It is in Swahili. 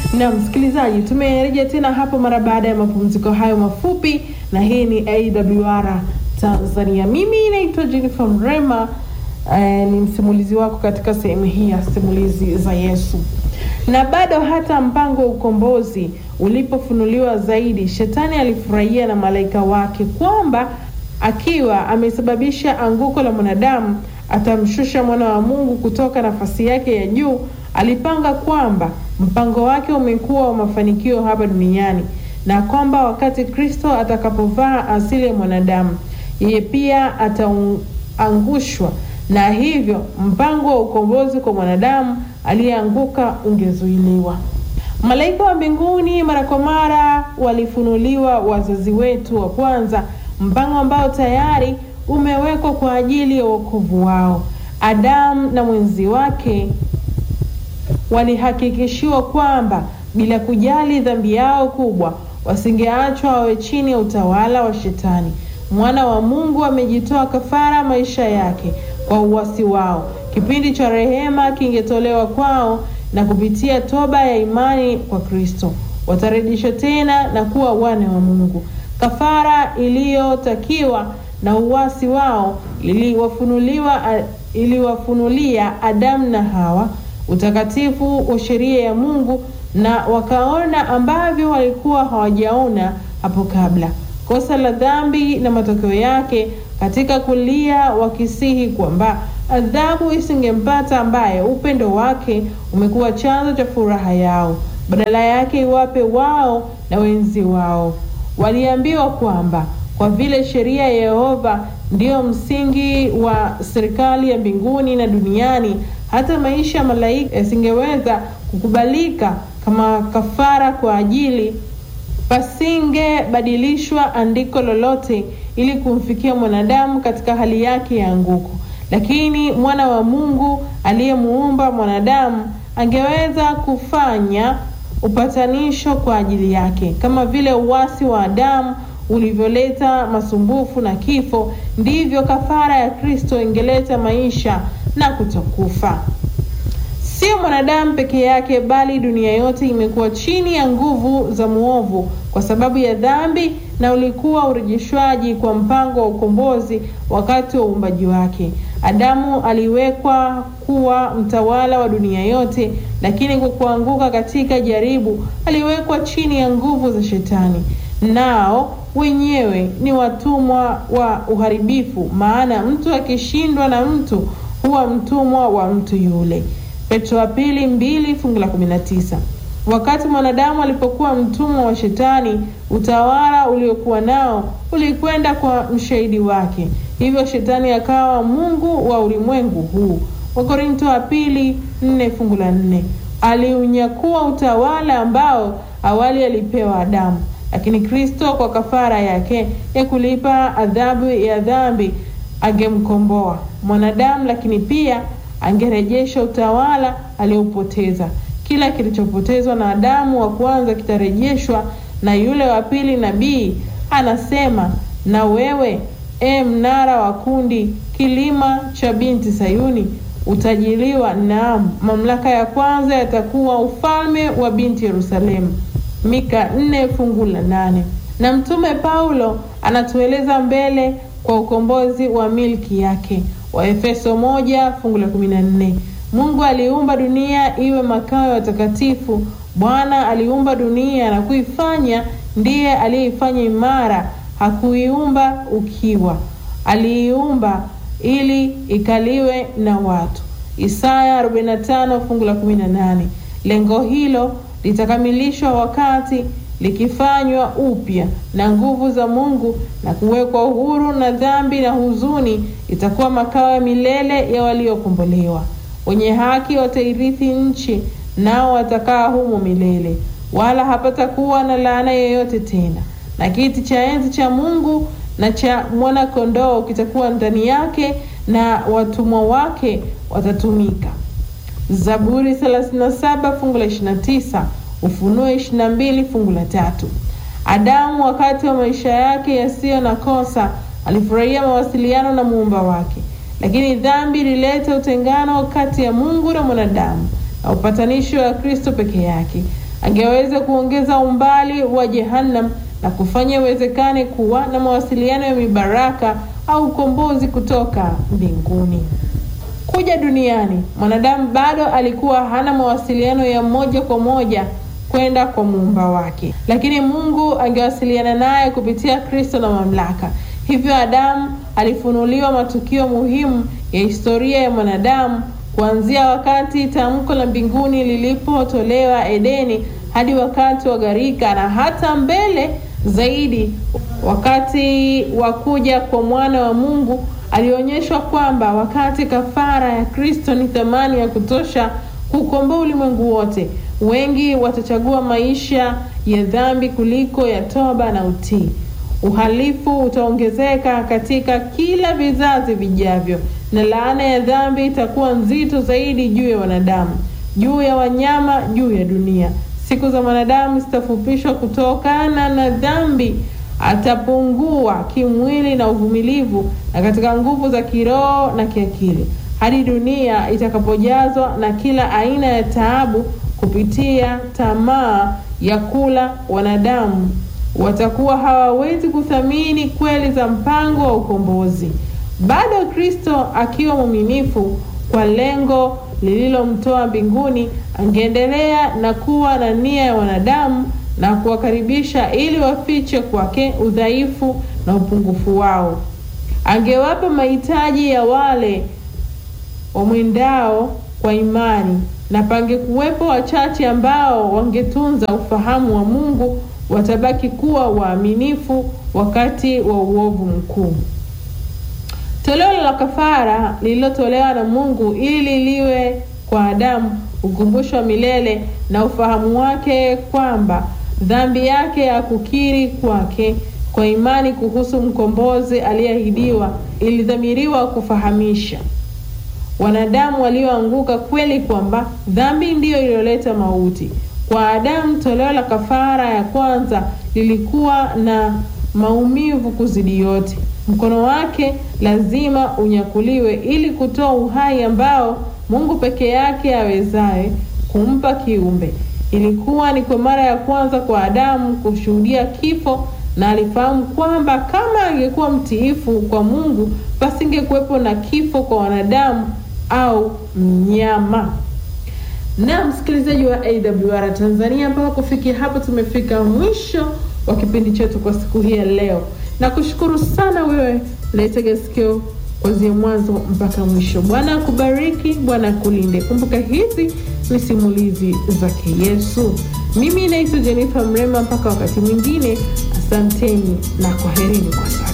Na msikilizaji, tumerejea tena hapo mara baada ya mapumziko hayo mafupi, na hii ni AWR Tanzania. Mimi naitwa Jennifer Mrema, ni msimulizi wako katika sehemu hii ya simulizi za Yesu. Na bado hata mpango wa ukombozi ulipofunuliwa zaidi, Shetani alifurahia na malaika wake kwamba akiwa amesababisha anguko la mwanadamu atamshusha mwana wa Mungu kutoka nafasi yake ya juu. Alipanga kwamba mpango wake umekuwa wa mafanikio hapa duniani, na kwamba wakati Kristo atakapovaa asili ya mwanadamu, yeye pia ataangushwa, na hivyo mpango wa ukombozi kwa mwanadamu aliyeanguka ungezuiliwa. Malaika wa mbinguni mara kwa mara walifunuliwa wazazi wetu wa kwanza, mpango ambao tayari umewekwa kwa ajili ya wokovu wao. Adamu na mwenzi wake walihakikishiwa kwamba bila kujali dhambi yao kubwa, wasingeachwa wawe chini ya utawala wa Shetani. Mwana wa Mungu amejitoa kafara maisha yake kwa uasi wao. Kipindi cha rehema kingetolewa kwao, na kupitia toba ya imani kwa Kristo watarejeshwa tena na kuwa wana wa Mungu. Kafara iliyotakiwa na uasi wao iliwafunulia Adamu na Hawa utakatifu wa sheria ya Mungu, na wakaona ambavyo walikuwa hawajaona hapo kabla. Kosa la dhambi na matokeo yake katika kulia, wakisihi kwamba adhabu isingempata ambaye upendo wake umekuwa chanzo cha furaha yao, badala yake iwape wao na wenzi wao. Waliambiwa kwamba kwa vile sheria ya Yehova ndiyo msingi wa serikali ya mbinguni na duniani, hata maisha ya malaika yasingeweza kukubalika kama kafara kwa ajili, pasingebadilishwa andiko lolote ili kumfikia mwanadamu katika hali yake ya anguko. Lakini mwana wa Mungu aliyemuumba mwanadamu angeweza kufanya upatanisho kwa ajili yake. Kama vile uasi wa Adamu ulivyoleta masumbufu na kifo, ndivyo kafara ya Kristo ingeleta maisha na kutokufa. Sio mwanadamu peke yake, bali dunia yote imekuwa chini ya nguvu za muovu kwa sababu ya dhambi, na ulikuwa urejeshwaji kwa mpango wa ukombozi wakati wa uumbaji wake. Adamu aliwekwa kuwa mtawala wa dunia yote, lakini kwa kuanguka katika jaribu aliwekwa chini ya nguvu za Shetani. Nao wenyewe ni watumwa wa uharibifu, maana mtu akishindwa na mtu huwa mtumwa wa mtu yule. Petro wa pili 2:19. Wakati mwanadamu alipokuwa mtumwa wa Shetani, utawala uliokuwa nao ulikwenda kwa mshahidi wake. Hivyo Shetani akawa mungu wa ulimwengu huu. Wakorintho wa pili 4:4. Aliunyakua utawala ambao awali alipewa Adamu, lakini Kristo kwa kafara yake ya kulipa adhabu ya dhambi angemkomboa mwanadamu, lakini pia angerejesha utawala aliopoteza. Kila kilichopotezwa na Adamu wa kwanza kitarejeshwa na yule wa pili. Nabii anasema, na wewe mnara wa kundi, kilima cha binti Sayuni, utajiliwa, naam, mamlaka ya kwanza yatakuwa ufalme wa binti Yerusalemu. Mika 4:8. Na mtume Paulo anatueleza mbele kwa ukombozi wa milki yake. Waefeso 1:14. Mungu aliumba dunia iwe makao ya watakatifu. Bwana aliumba dunia na kuifanya, ndiye aliyeifanya imara, hakuiumba ukiwa. Aliiumba ili ikaliwe na watu. Isaya 45:18. Lengo hilo litakamilishwa wakati likifanywa upya na nguvu za Mungu na kuwekwa uhuru na dhambi na huzuni. Itakuwa makao ya milele ya waliokombolewa. Wenye haki watairithi nchi, nao watakaa humo milele, wala hapatakuwa na laana yoyote tena. Na kiti cha enzi cha Mungu na cha mwana kondoo kitakuwa ndani yake, na watumwa wake watatumika. Zaburi 37:29. Ufunuo 22:3. Adamu wakati wa maisha yake yasiyo na kosa alifurahia mawasiliano na muumba wake, lakini dhambi ilileta utengano kati ya Mungu na mwanadamu, na upatanisho wa Kristo peke yake. angeweza kuongeza umbali wa Jehanamu na kufanya iwezekane kuwa na mawasiliano ya mibaraka au ukombozi kutoka mbinguni. Kuja duniani, mwanadamu bado alikuwa hana mawasiliano ya moja kwa moja kwenda kwa muumba wake, lakini Mungu angewasiliana naye kupitia Kristo na mamlaka. Hivyo Adamu alifunuliwa matukio muhimu ya historia ya mwanadamu, kuanzia wakati tamko la mbinguni lilipotolewa Edeni hadi wakati wa gharika, na hata mbele zaidi wakati wa kuja kwa mwana wa Mungu. Alionyeshwa kwamba wakati kafara ya Kristo ni thamani ya kutosha kukomboa ulimwengu wote, wengi watachagua maisha ya dhambi kuliko ya toba na utii. Uhalifu utaongezeka katika kila vizazi vijavyo, na laana ya dhambi itakuwa nzito zaidi juu ya wanadamu, juu ya wanyama, juu ya dunia. Siku za wanadamu zitafupishwa kutokana na dhambi. Atapungua kimwili na uvumilivu na katika nguvu za kiroho na kiakili, hadi dunia itakapojazwa na kila aina ya taabu kupitia tamaa ya kula. Wanadamu watakuwa hawawezi kuthamini kweli za mpango wa ukombozi. Bado Kristo akiwa mwaminifu kwa lengo lililomtoa mbinguni, angeendelea na kuwa na nia ya wanadamu na kuwakaribisha ili wafiche kwake udhaifu na upungufu wao. Angewapa mahitaji ya wale wamwendao kwa imani, na pangekuwepo wachache ambao wangetunza ufahamu wa Mungu, watabaki kuwa waaminifu wakati wa uovu mkuu. Toleo la kafara lililotolewa na Mungu ili liwe kwa Adamu ukumbusho milele na ufahamu wake kwamba dhambi yake ya kukiri kwake kwa imani kuhusu mkombozi aliyeahidiwa ilidhamiriwa kufahamisha wanadamu walioanguka kweli kwamba dhambi ndiyo iliyoleta mauti. Kwa Adamu, toleo la kafara ya kwanza lilikuwa na maumivu kuzidi yote. Mkono wake lazima unyakuliwe ili kutoa uhai ambao Mungu peke yake awezaye kumpa kiumbe. Ilikuwa ni kwa mara ya kwanza kwa Adamu kushuhudia kifo, na alifahamu kwamba kama angekuwa mtiifu kwa Mungu, pasingekuwepo na kifo kwa wanadamu au mnyama. Na msikilizaji wa AWR Tanzania, mpaka kufikia hapa tumefika mwisho wa kipindi chetu kwa siku hii ya leo. Na kushukuru sana wewe unayetega sikio kuanzia mwanzo mpaka mwisho. Bwana akubariki, Bwana akulinde. Kumbuka hizi ni simulizi zake Yesu. Mimi naitwa Jennifer Mrema, mpaka wakati mwingine. Asanteni na kwaherini kwa sasa.